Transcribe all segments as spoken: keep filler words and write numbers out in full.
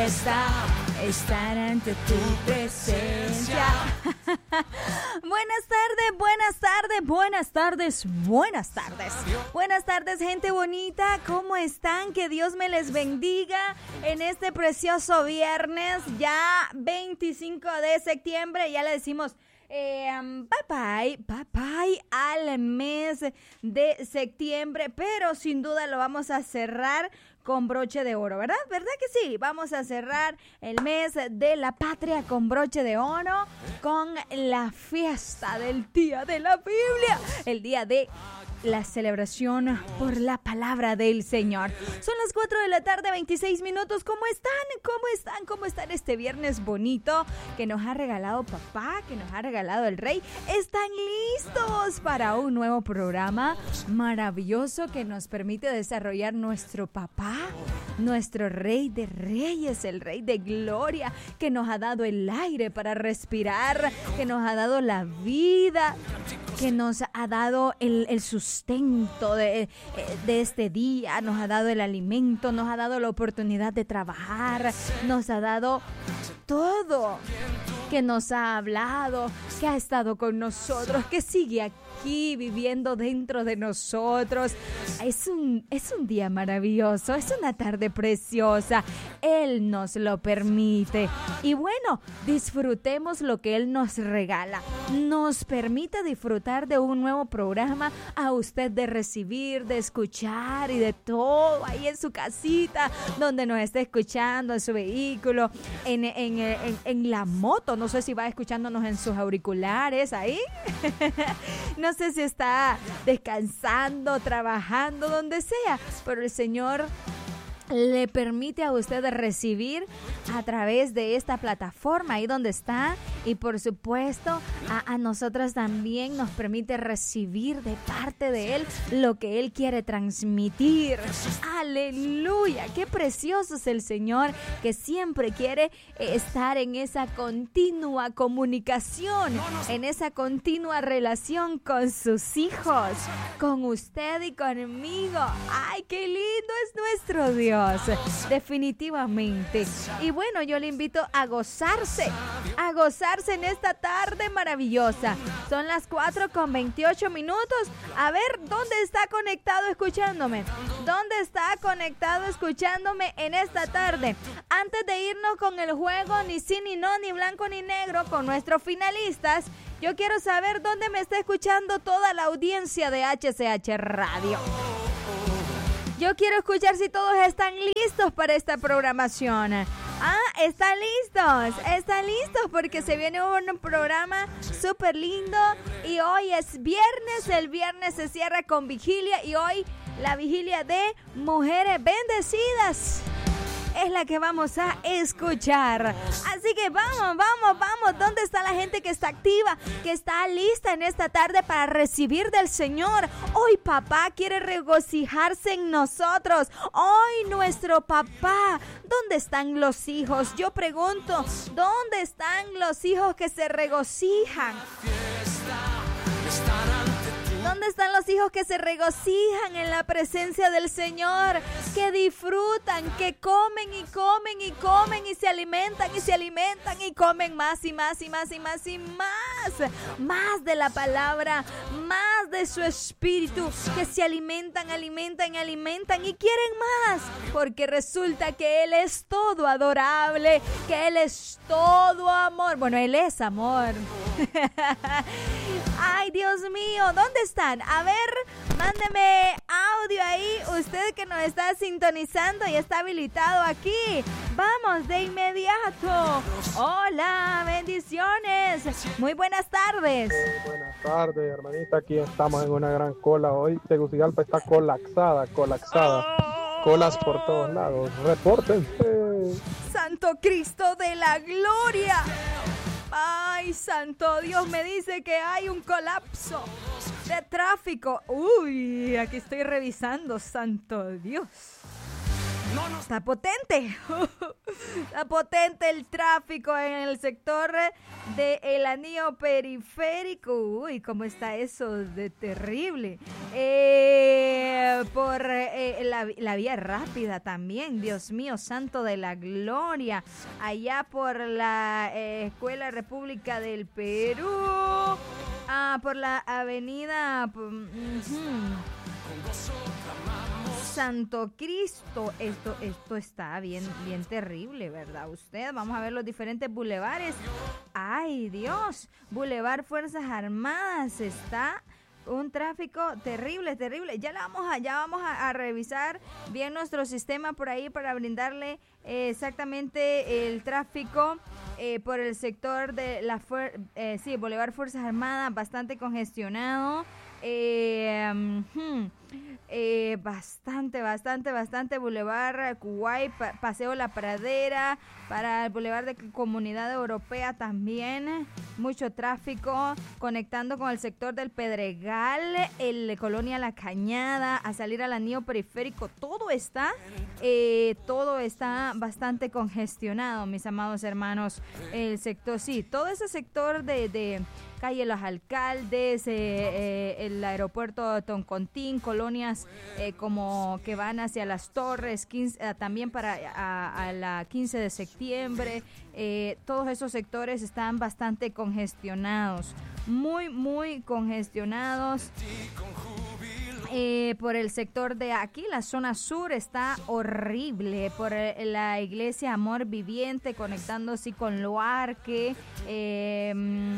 Está, estar ante tu presencia. Buenas tardes, buenas tardes, buenas tardes, buenas tardes. Buenas tardes, gente bonita. ¿Cómo están? Que Dios me les bendiga en este precioso viernes, ya veinticinco de septiembre. Ya le decimos Eh, um, bye bye, bye bye al mes de septiembre, pero sin duda lo vamos a cerrar con broche de oro, ¿verdad? ¿Verdad que sí? Vamos a cerrar el mes de la patria con broche de oro, con la fiesta del Día de la Biblia, el día de la celebración por la palabra del Señor. Son las cuatro de la tarde, veintiséis minutos. ¿Cómo están? ¿Cómo están? ¿Cómo están este viernes bonito que nos ha regalado papá, que nos ha regalado el Rey? ¿Están listos para un nuevo programa maravilloso que nos permite desarrollar nuestro papá, nuestro Rey de Reyes, el Rey de Gloria, que nos ha dado el aire para respirar, que nos ha dado la vida, que nos ha dado el, el sustento de, de este día, nos ha dado el alimento, nos ha dado la oportunidad de trabajar, nos ha dado todo, que nos ha hablado, que ha estado con nosotros, que sigue aquí viviendo dentro de nosotros. Es un, es un día maravilloso, es una tarde preciosa. Él nos lo permite. Y bueno, disfrutemos lo que Él nos regala. Nos permite disfrutar de un nuevo programa, a usted de recibir, de escuchar y de todo ahí en su casita, donde nos esté escuchando, en su vehículo, en, en, en, en la moto. No sé si va escuchándonos en sus auriculares ahí. No sé si está descansando, trabajando, donde sea, pero el Señor le permite a usted recibir a través de esta plataforma ahí donde está, y por supuesto a, a nosotros también nos permite recibir de parte de Él lo que Él quiere transmitir. Aleluya, qué precioso es el Señor, que siempre quiere estar en esa continua comunicación, en esa continua relación con sus hijos, con usted y conmigo. Ay, qué lindo es nuestro Dios. Definitivamente. Y bueno, yo le invito a gozarse, a gozarse en esta tarde maravillosa. Son las cuatro con veintiocho minutos. A ver, ¿dónde está conectado escuchándome? ¿Dónde está conectado escuchándome en esta tarde? Antes de irnos con el juego, ni sí, ni no, ni blanco, ni negro, con nuestros finalistas, yo quiero saber dónde me está escuchando toda la audiencia de H C H Radio. Yo quiero escuchar si todos están listos para esta programación. Ah, están listos, están listos porque se viene un programa súper lindo y hoy es viernes, el viernes se cierra con vigilia y hoy la vigilia de Mujeres Bendecidas es la que vamos a escuchar. Así que vamos, vamos, vamos. ¿Dónde está la gente que está activa, que está lista en esta tarde para recibir del Señor? Hoy papá quiere regocijarse en nosotros. Hoy nuestro papá. ¿Dónde están los hijos? Yo pregunto, ¿dónde están los hijos que se regocijan? ¿Dónde están los hijos que se regocijan en la presencia del Señor? Que disfrutan, que comen y comen y comen y se alimentan y se alimentan y comen más y más y más y más y más. Más de la palabra, más de su espíritu. Que se alimentan, alimentan y alimentan y quieren más. Porque resulta que Él es todo adorable, que Él es todo amor. Bueno, Él es amor. Ay, Dios mío, ¿dónde están? A ver, mándeme audio ahí, usted que nos está sintonizando y está habilitado aquí. Vamos de inmediato. Hola, bendiciones. Muy buenas tardes. Muy buenas tardes, hermanita. Aquí estamos en una gran cola hoy. Tegucigalpa está colapsada, colapsada. Colas por todos lados. Repórtense. Santo Cristo de la Gloria. Ay, santo Dios, me dice que hay un colapso de tráfico. Uy, aquí estoy revisando, santo Dios. Está potente. Está potente el tráfico en el sector del anillo periférico. Uy, ¿cómo está eso de terrible? Eh, por eh, la, la vía rápida también, Dios mío, santo de la gloria. Allá por la eh, Escuela República del Perú. Ah, por la avenida... Uh-huh. Santo Cristo, esto, esto está bien, bien terrible, ¿verdad? Usted, vamos a ver los diferentes bulevares. ¡Ay, Dios! Boulevard Fuerzas Armadas, está un tráfico terrible, terrible. Ya, la vamos, a, ya vamos a, a revisar bien nuestro sistema por ahí para brindarle eh, exactamente el tráfico eh, por el sector de la fuer- eh, sí, Boulevard Fuerzas Armadas, bastante congestionado. Eh, hmm, eh, bastante, bastante, bastante Boulevard Kuwait, pa- Paseo La Pradera, para el Boulevard de Comunidad Europea también, mucho tráfico, conectando con el sector del Pedregal, el Colonia La Cañada, a salir al anillo periférico, todo está, eh, todo está bastante congestionado, mis amados hermanos, el sector, sí, todo ese sector de... de calle Los Alcaldes, eh, eh, el aeropuerto de Toncontín, colonias eh, como que van hacia las Torres, quince, eh, también para a, a la quince de septiembre, eh, todos esos sectores están bastante congestionados, muy, muy congestionados. Eh, por el sector de aquí, la zona sur está horrible, por eh, la iglesia Amor Viviente, conectándose con Luarque, eh,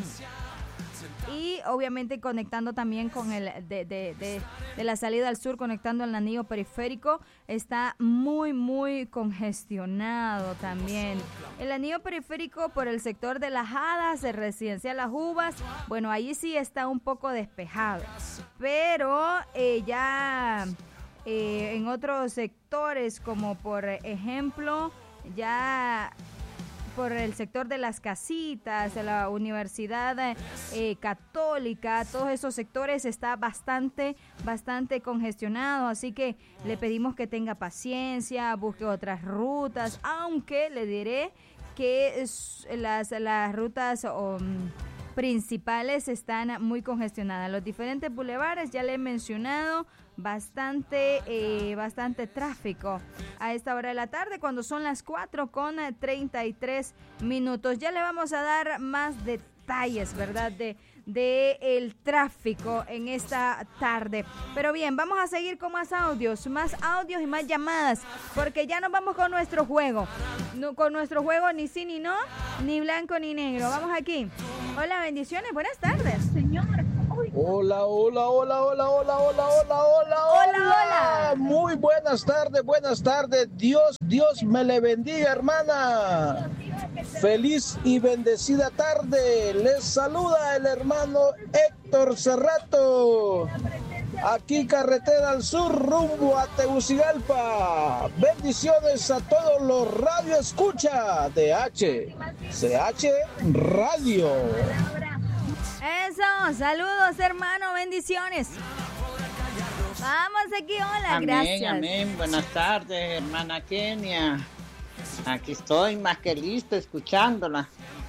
y obviamente conectando también con el de, de, de, de la salida al sur, conectando el anillo periférico, está muy muy congestionado también. El anillo periférico por el sector de Las Hadas, el residencial Las Uvas, bueno, ahí sí está un poco despejado, pero eh, ya eh, en otros sectores, como por ejemplo ya por el sector de las casitas, de la Universidad eh, Católica, todos esos sectores está bastante, bastante congestionado, así que le pedimos que tenga paciencia, busque otras rutas, aunque le diré que es, las, las rutas um, principales están muy congestionadas. Los diferentes bulevares, ya le he mencionado, bastante eh, bastante tráfico a esta hora de la tarde, cuando son las cuatro con treinta y tres minutos. Ya le vamos a dar más detalles, ¿verdad?, de, de el tráfico en esta tarde. Pero bien, vamos a seguir con más audios, más audios y más llamadas, porque ya nos vamos con nuestro juego. No, con nuestro juego ni sí ni no, ni blanco ni negro. Vamos aquí. Hola, bendiciones, buenas tardes. Señor. Hola, hola, hola, hola, hola, hola, hola, hola, hola, hola. Muy buenas tardes, buenas tardes. Dios, Dios me le bendiga, hermana. Feliz y bendecida tarde. Les saluda el hermano Héctor Cerrato. Aquí carretera al sur rumbo a Tegucigalpa. Bendiciones a todos los radio escucha de H C H Radio. Eso, saludos hermano, bendiciones. Vamos aquí, hola, amén, gracias. Amén, buenas tardes, hermana Kenia. Aquí estoy más que lista escuchándola.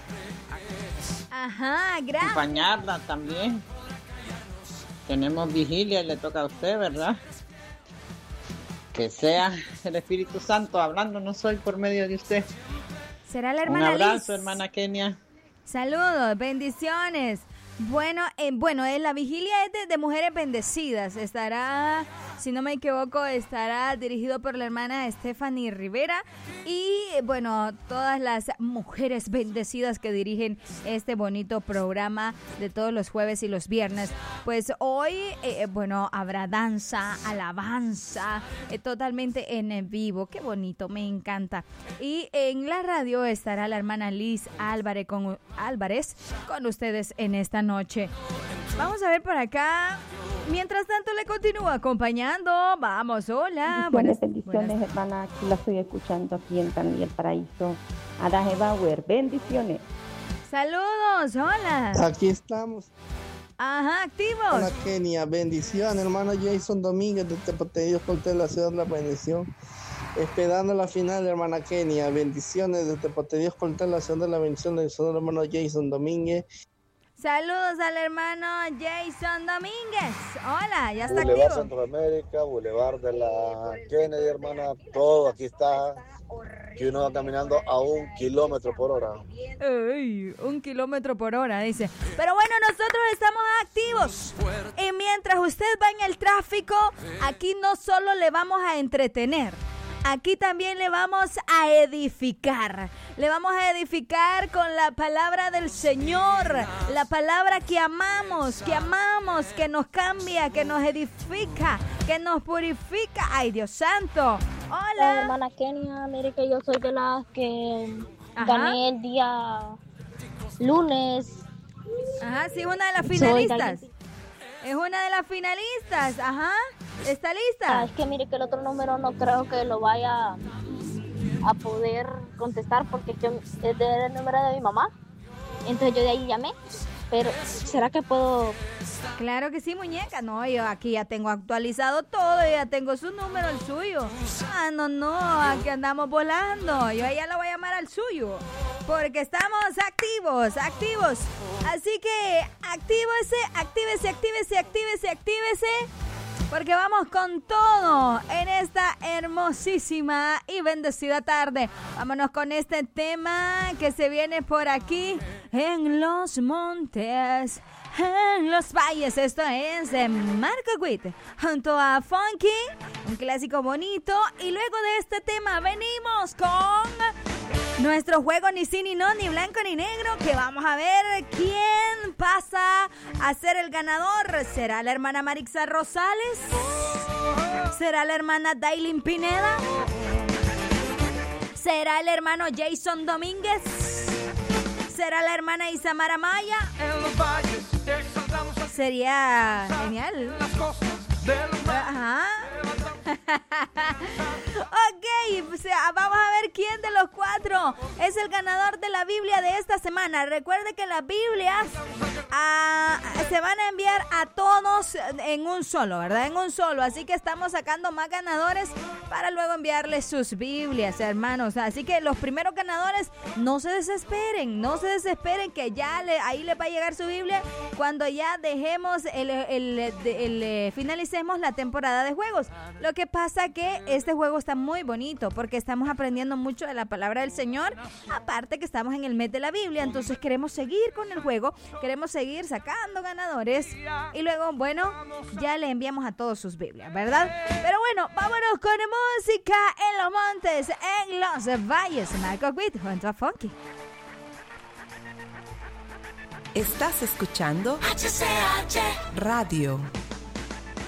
Ajá, gracias. Acompañarla también. Tenemos vigilia y le toca a usted, ¿verdad? Que sea el Espíritu Santo hablándonos hoy por medio de usted. ¿Será la hermana Un abrazo, Liz? hermana Kenia. Saludos, bendiciones. Bueno, eh, bueno, eh, la vigilia es de, de mujeres bendecidas. Estará, si no me equivoco, estará dirigido por la hermana Stephanie Rivera. Y bueno, todas las mujeres bendecidas que dirigen este bonito programa de todos los jueves y los viernes. Pues hoy, eh, bueno, habrá danza, alabanza, eh, totalmente en vivo. Qué bonito, me encanta. Y en la radio estará la hermana Liz Álvarez con, Álvarez con ustedes en esta noche. Vamos a ver por acá. Mientras tanto le continúo acompañando. Vamos, hola. Buenas bendiciones, buenas. Hermana. Aquí la estoy escuchando aquí en San Miguel Paraíso. Adaje Bauer, bendiciones. Saludos, hola. Aquí estamos. Ajá, activos. Hola Kenia, bendición, hermano Jason Domínguez de Tepoteyo, Constelación de la Bendición. Esperando la final, hermana Kenia. Bendiciones desde Poterías Constelación de la bendición del son hermano Jason Domínguez. Saludos al hermano Jason Domínguez. Hola, ya está Boulevard activo. Centroamérica, Boulevard de la Kennedy, hermana, todo aquí está. Que uno va caminando a un kilómetro por hora. Uy, un kilómetro por hora, dice. Pero bueno, nosotros estamos activos. Y mientras usted va en el tráfico, aquí no solo le vamos a entretener, aquí también le vamos a edificar. Le vamos a edificar con la palabra del Señor. La palabra que amamos, que amamos, que nos cambia, que nos edifica, que nos purifica. ¡Ay, Dios santo! Hola. Eh, hermana Kenia, mire que yo soy de las que Ajá. gané el día lunes. Ajá, sí, una de las Soy finalistas. caliente. Es una de las finalistas. Ajá. ¿Está Ah, lista? es que mire que el otro número no creo que lo vaya a poder contestar porque es, que es del número de mi mamá. Entonces yo de ahí llamé. Pero, ¿será que puedo? Claro que sí, muñeca. No, yo aquí ya tengo actualizado todo. Ya tengo su número, el suyo. Ah, no, no. Aquí andamos volando. Yo ya lo voy a llamar al suyo. Porque estamos activos, activos. Así que actívese, actívese, actívese, actívese, actívese. Porque vamos con todo en esta hermosísima y bendecida tarde. Vámonos con este tema que se viene por aquí en los montes, en los valles. Esto es de Marco Witt junto a Funky, un clásico bonito. Y luego de este tema venimos con nuestro juego ni sí ni no, ni blanco ni negro, que vamos a ver quién pasa a ser el ganador. ¿Será la hermana Marixa Rosales? ¿Será la hermana Dailin Pineda? ¿Será el hermano Jason Domínguez? ¿Será la hermana Isamara Maya? Sería genial. Ajá. Ok, o sea, vamos a ver quién de los cuatro es el ganador de la Biblia de esta semana. Recuerde que las Biblias ah, se van a enviar a todos en un solo, ¿verdad? En un solo. Así que estamos sacando más ganadores para luego enviarles sus Biblias, hermanos. Así que los primeros ganadores, no se desesperen, no se desesperen que ya le, ahí les va a llegar su Biblia cuando ya dejemos, el, el, el, el, el finalicemos la temporada de juegos. Lo que pasa que este juego está muy bonito porque estamos aprendiendo mucho de la palabra del Señor, aparte que estamos en el mes de la Biblia, entonces queremos seguir con el juego, queremos seguir sacando ganadores y luego, bueno, ya le enviamos a todos sus Biblias, ¿verdad? Pero bueno, vámonos con música en los montes, en los valles. Marco Witt junto a Funky. Estás escuchando H C H Radio.